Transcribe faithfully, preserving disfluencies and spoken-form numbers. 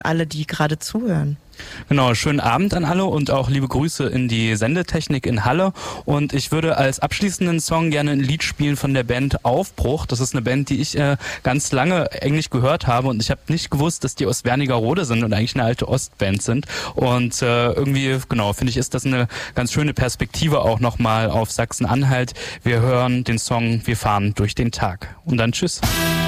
alle, die gerade zuhören. Genau, schönen Abend an alle und auch liebe Grüße in die Sendetechnik in Halle. Und ich würde als abschließenden Song gerne ein Lied spielen von der Band Aufbruch. Das ist eine Band, die ich äh, ganz lange eigentlich gehört habe und ich habe nicht gewusst, dass die aus Wernigerode sind und eigentlich eine alte Ostband sind. Und äh, irgendwie, genau, finde ich, ist das eine ganz schöne Perspektive auch nochmal auf Sachsen-Anhalt. Wir hören den Song Wir fahren durch den Tag. Und dann tschüss.